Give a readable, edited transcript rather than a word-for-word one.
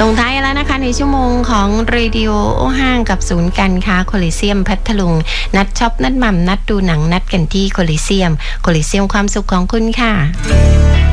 ส่งท้ายแล้วนะคะในชั่วโมงของเรดิโอห้างกับศูนย์การค้าโคลิเซียมพัทลุงนัดช็อปนัดหม่ำนัดดูหนังนัดกันที่โคลิเซียมความสุขของคุณค่ะ